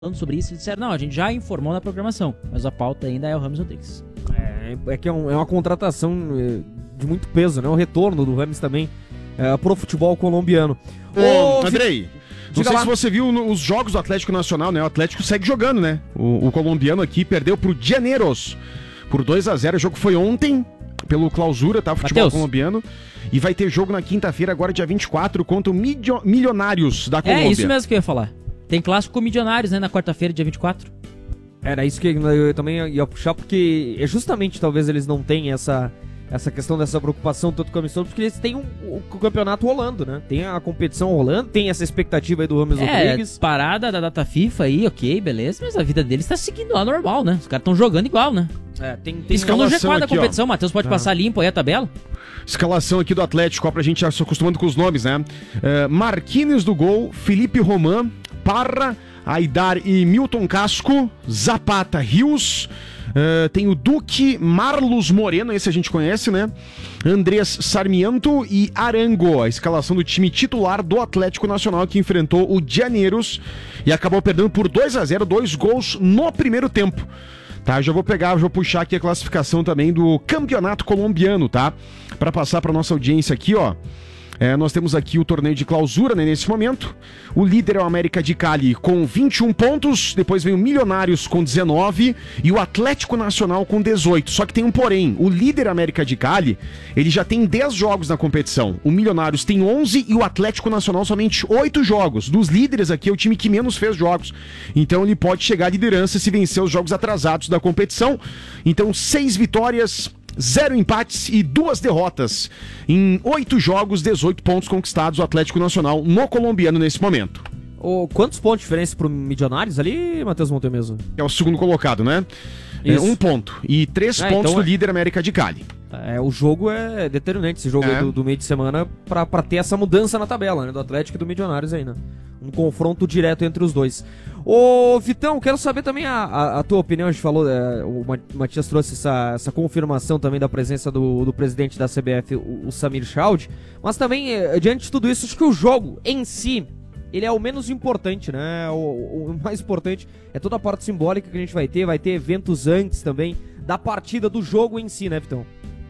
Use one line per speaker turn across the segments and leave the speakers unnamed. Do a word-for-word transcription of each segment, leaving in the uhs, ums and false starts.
falando sobre isso, eles disseram, não, a gente já informou na programação, mas a pauta ainda é o Rames Rodrigues.
É, é que é, um, é uma contratação de muito peso, né? O retorno do Rames também é, pro futebol colombiano.
Ô, Andrei, não sei
lá.
se você viu no, os jogos do Atlético Nacional, né? O Atlético segue jogando, né? O, o colombiano aqui perdeu pro Llaneros por dois a zero. O jogo foi ontem, pelo Clausura, tá? Futebol
Mateus.
colombiano. E vai ter jogo na quinta-feira, agora dia vinte e quatro, contra o Milio- Milionários da Colômbia.
É isso mesmo que eu ia falar. Tem clássico com Milionários, né, na quarta-feira, dia vinte e quatro.
Era isso que eu também ia puxar, porque é justamente talvez eles não tenham essa, essa questão dessa preocupação tanto com a missão, porque eles têm um, o, o campeonato rolando, né? Tem a competição rolando, tem essa expectativa aí do Rames
É,
Rodrigues.
parada da data FIFA aí, ok, beleza, mas a vida deles tá seguindo lá normal, né? Os caras estão jogando igual, né?
É, tem, tem
Eles estão no G
escalação
quatro da
aqui,
competição, o Matheus pode
Ah.
passar limpo aí a tabela.
Escalação aqui do Atlético, ó, pra gente já se acostumando com os nomes, né? Uh, Marquinhos do gol, Felipe Roman, Parra, Aidar e Milton Casco, Zapata, Rios, uh, tem o Duque, Marlos Moreno, esse a gente conhece, né? Andrés Sarmiento e Arango, a escalação do time titular do Atlético Nacional que enfrentou o Llaneros e acabou perdendo por dois a zero, dois gols no primeiro tempo. Tá, já vou pegar, já vou puxar aqui a classificação também do Campeonato Colombiano, tá? Pra passar pra nossa audiência aqui, ó. É, nós temos aqui o torneio de clausura, né, nesse momento. O líder é o América de Cali com vinte e um pontos, depois vem o Milionários com dezenove e o Atlético Nacional com dezoito. Só que tem um porém, o líder América de Cali, ele já tem dez jogos na competição. O Milionários tem onze e o Atlético Nacional somente oito jogos. Dos líderes aqui é o time que menos fez jogos. Então ele pode chegar à liderança se vencer os jogos atrasados da competição. Então seis vitórias, zero empates e duas derrotas. Em oito jogos, dezoito pontos conquistados o Atlético Nacional no colombiano nesse momento.
Ô, quantos pontos de diferença pro Milionários ali, Matheus Montemesmo?
É o segundo colocado, né? É,
Isso.
um ponto. E três
Ah,
pontos
então
do
é-
líder América de Cali.
É, o jogo é determinante, esse jogo
É.
aí do, do meio de semana, pra, pra ter essa mudança na tabela, né? Do Atlético e do Milionários aí, né? Um confronto direto entre os dois. Ô, Vitão, quero saber também a, a, a tua opinião. A gente falou, é, o Ma- Matias trouxe essa, essa confirmação também da presença do, do presidente da C B F, o, o Samir Chaud. Mas também, é, diante de tudo isso, acho que o jogo em si, ele é o menos importante, né? O, o, o mais importante é toda a parte simbólica que a gente vai ter. Vai ter eventos antes também da partida, do jogo em si, né, Vitão?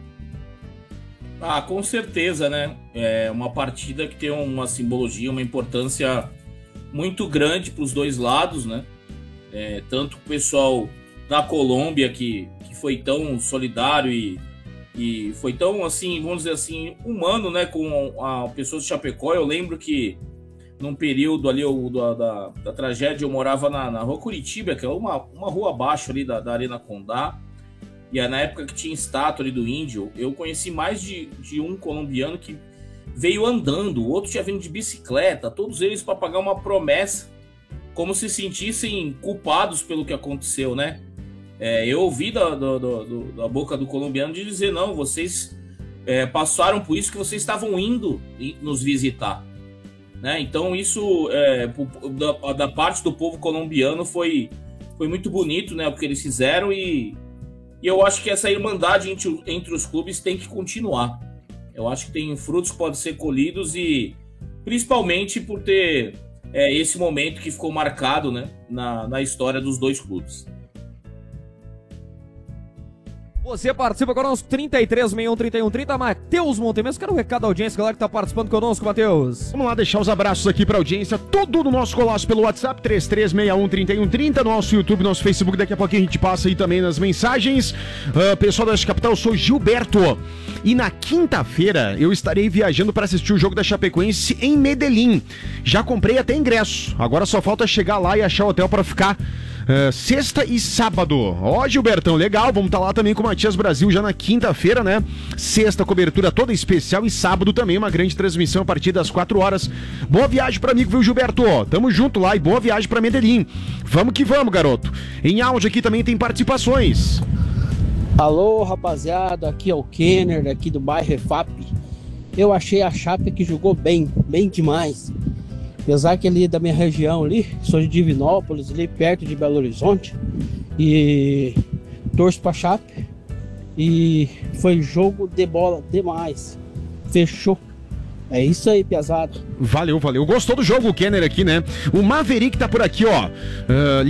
Ah, com certeza, né? É uma partida que tem uma simbologia, uma importância muito grande para os dois lados, né? É, tanto o pessoal da Colômbia, que, que foi tão solidário e, e foi tão, assim, vamos dizer assim, humano, né? Com a, a pessoas de Chapecó. Eu lembro que num período ali o, da, da, da tragédia eu morava na, na rua Curitiba, que é uma, uma rua abaixo ali da, da Arena Condá. E é na época que tinha estátua ali do índio, eu conheci mais de, de um colombiano que veio andando, o outro tinha vindo de bicicleta, todos eles para pagar uma promessa, como se sentissem culpados pelo que aconteceu, né? É, eu ouvi da, da, da, da boca do colombiano de dizer, não, vocês é, passaram por isso que vocês estavam indo nos visitar. Né? Então isso, é, da, da parte do povo colombiano, foi, foi muito bonito, né, o que eles fizeram e... E eu acho que essa irmandade entre, entre os clubes tem que continuar. Eu acho que tem frutos que podem ser colhidos e principalmente por ter é, esse momento que ficou marcado, né, na, na história dos dois clubes.
Você participa conosco, trinta e três, sessenta e um, trinta e um, trinta. Matheus Montemesmo, quero um recado da audiência, galera que tá participando conosco, Matheus.
Vamos lá deixar os abraços aqui pra audiência, todo do nosso colasso pelo WhatsApp, trinta e três, sessenta e um, trinta e um, trinta, nosso YouTube, nosso Facebook, daqui a pouquinho a gente passa aí também nas mensagens. Uh, pessoal da Capital, eu sou Gilberto, e na quinta-feira eu estarei viajando para assistir o jogo da Chapecoense em Medellín. Já comprei até ingresso, agora só falta chegar lá e achar o hotel para ficar Uh, sexta e sábado. Ó, Gilbertão, legal, vamos estar tá lá também com o Matias Brasil já na quinta-feira, né? Sexta, cobertura toda especial e sábado também uma grande transmissão a partir das quatro horas. Boa viagem pra amigo, viu, Gilberto? Tamo junto lá e boa viagem pra Medellín. Vamos que vamos, garoto. Em áudio aqui também tem participações.
Alô, rapaziada, aqui é o Kenner, aqui do bairro Refap. Eu achei a Chape que jogou bem, bem demais. Apesar que ali da minha região ali, sou de Divinópolis, ali perto de Belo Horizonte, e torço pra Chape, e foi jogo de bola demais, fechou. É isso aí, piazada.
Valeu, valeu. Gostou do jogo, o Kenner aqui, né? O Maverick tá por aqui, ó. Uh,